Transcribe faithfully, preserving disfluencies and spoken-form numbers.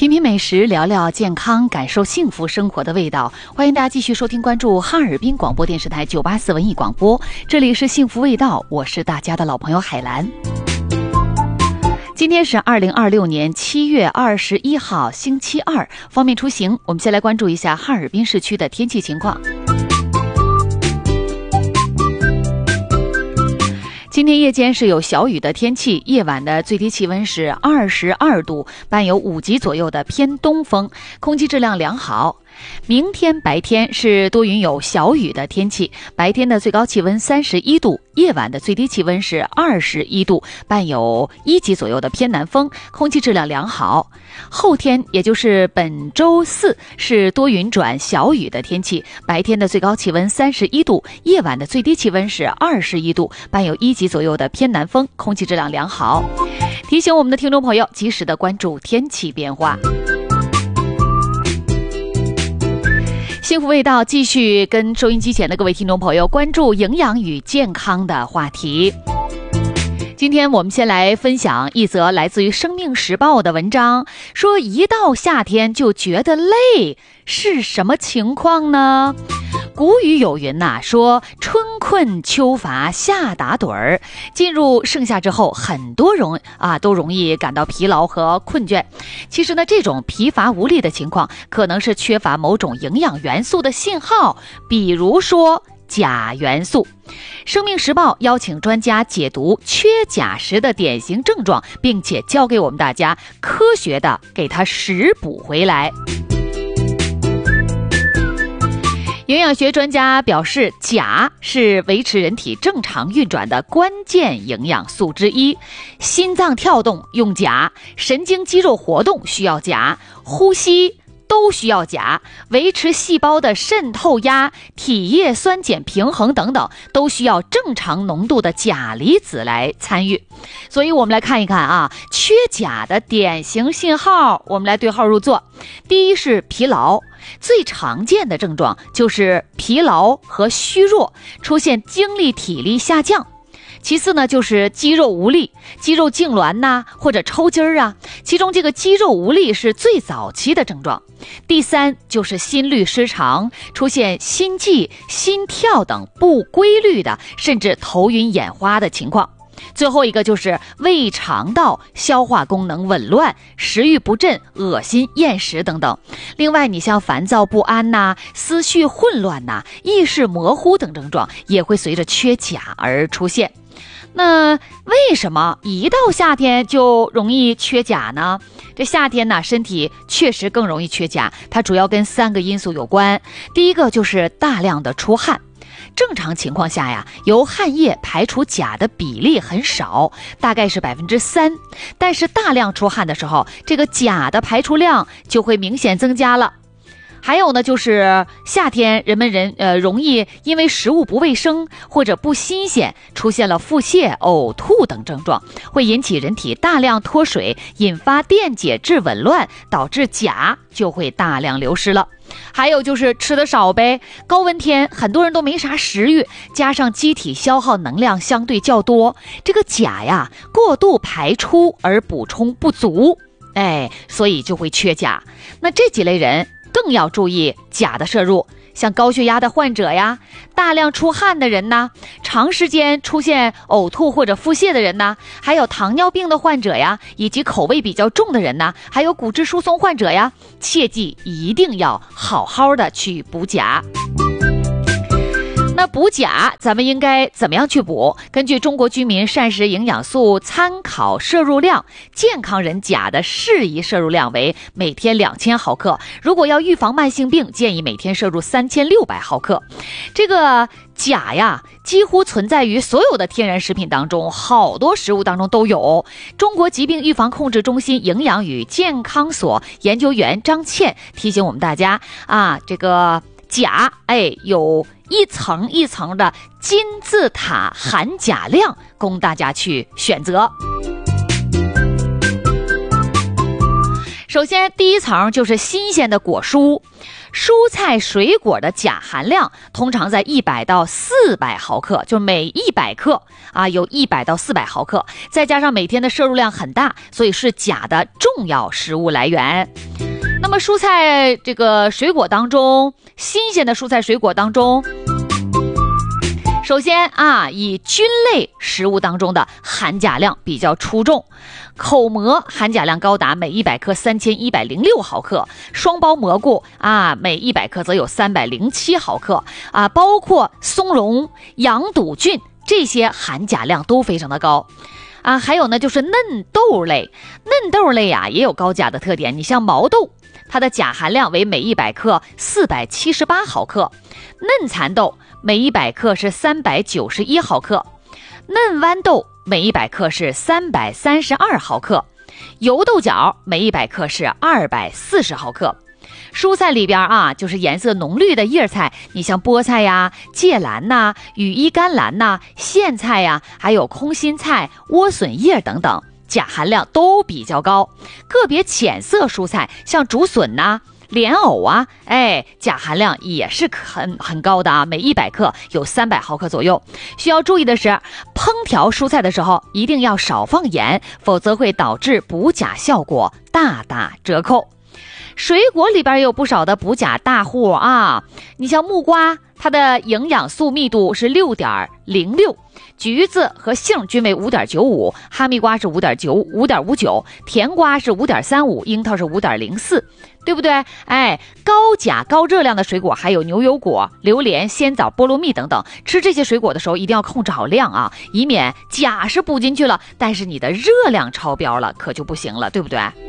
品品美食，聊聊健康，感受幸福生活的味道。欢迎大家继续收听关注哈尔滨广播电视台九八四文艺广播，这里是幸福味道，我是大家的老朋友海兰。今天是二零二六年七月二十一号星期二，方便出行，我们先来关注一下哈尔滨市区的天气情况。今天夜间是有小雨的天气，夜晚的最低气温是二十二度，伴有五级左右的偏东风，空气质量良好。明天白天是多云有小雨的天气，白天的最高气温三十一度，夜晚的最低气温是二十一度，伴有一级左右的偏南风，空气质量良好。后天也就是本周四是多云转小雨的天气，白天的最高气温三十一度，夜晚的最低气温是二十一度，伴有一级左右的偏南风，空气质量良好。提醒我们的听众朋友及时的关注天气变化。幸福味道继续跟收音机前的各位听众朋友关注营养与健康的话题。今天我们先来分享一则来自于《生命时报》的文章，说一到夏天就觉得累，是什么情况呢？古语有云呐、啊，说春困秋乏夏打盹儿。进入盛夏之后，很多人啊都容易感到疲劳和困倦。其实呢，这种疲乏无力的情况，可能是缺乏某种营养元素的信号，比如说钾元素。生命时报邀请专家解读缺钾时的典型症状，并且教给我们大家科学的给它食补回来。营养学专家表示，钾是维持人体正常运转的关键营养素之一。心脏跳动用钾，神经肌肉活动需要钾，呼吸都需要钾，维持细胞的渗透压、体液酸碱平衡等等，都需要正常浓度的钾离子来参与。所以我们来看一看啊，缺钾的典型信号，我们来对号入座。第一是疲劳，最常见的症状就是疲劳和虚弱，出现精力体力下降。其次呢，就是肌肉无力，肌肉痉挛呐、啊，或者抽筋儿啊。其中这个肌肉无力是最早期的症状。第三就是心律失常，出现心悸、心跳等不规律的，甚至头晕眼花的情况。最后一个就是胃肠道消化功能紊乱，食欲不振、恶心、厌食等等。另外你像烦躁不安呐、思绪混乱呐、意识模糊等症状，也会随着缺钾而出现。那为什么一到夏天就容易缺钾呢？这夏天呢，身体确实更容易缺钾，它主要跟三个因素有关。第一个就是大量的出汗。正常情况下呀，由汗液排除钾的比例很少，大概是百分之三。但是大量出汗的时候，这个钾的排出量就会明显增加了。还有呢，就是夏天人们人呃容易因为食物不卫生或者不新鲜，出现了腹泻、呕吐等症状，会引起人体大量脱水，引发电解质紊乱，导致钾就会大量流失了。还有就是吃的少呗，高温天很多人都没啥食欲，加上机体消耗能量相对较多，这个钾呀过度排出而补充不足，哎，所以就会缺钾。那这几类人更要注意钾的摄入，像高血压的患者呀，大量出汗的人呐，长时间出现呕吐或者腹泻的人呐，还有糖尿病的患者呀，以及口味比较重的人呐，还有骨质疏松患者呀，切记一定要好好的去补钾。那补钾咱们应该怎么样去补？根据中国居民膳食营养素参考摄入量，健康人钾的适宜摄入量为每天两千毫克，如果要预防慢性病，建议每天摄入三千六百毫克。这个钾呀几乎存在于所有的天然食品当中，好多食物当中都有。中国疾病预防控制中心营养与健康所研究员张倩提醒我们大家啊，这个钾哎有一层一层的金字塔含钾量，供大家去选择。首先第一层就是新鲜的果蔬，蔬菜水果的钾含量通常在一百到四百毫克，就每一百克啊有一百到四百毫克，再加上每天的摄入量很大，所以是钾的重要食物来源。 那么蔬菜这个水果当中，新鲜的蔬菜水果当中，首先啊，以菌类食物当中的含钾量比较出众，口蘑含钾量高达每一百克三千一百零六毫克，双胞蘑菇啊每一百克则有三百零七毫克啊，包括松茸、羊肚菌这些含钾量都非常的高。啊，还有呢，就是嫩豆类，嫩豆类啊也有高钾的特点。你像毛豆，它的钾含量为每一百克四百七十八毫克，嫩蚕豆每一百克是三百九十一毫克，嫩豌豆每一百克是三百三十二毫克，油豆角每一百克是二百四十毫克。蔬菜里边啊，就是颜色浓绿的叶菜，你像菠菜呀、芥蓝呐、羽衣甘蓝呐、苋菜呀，还有空心菜、莴笋叶等等，钾含量都比较高。个别浅色蔬菜，像竹笋呐、莲藕啊，哎，钾含量也是很很高的啊，每一百克有三百毫克左右。需要注意的是，烹调蔬菜的时候一定要少放盐，否则会导致补钾效果大打折扣。水果里边也有不少的补钾大户啊，你像木瓜，它的营养素密度是六点零六，橘子和杏均为五点九五，哈密瓜是五点九五点五九，甜瓜是五点三五，樱桃是五点零四，对不对？哎，高钾高热量的水果还有牛油果、榴莲、鲜枣、菠萝蜜等等。吃这些水果的时候一定要控制好量啊，以免钾是补进去了，但是你的热量超标了，可就不行了，对不对？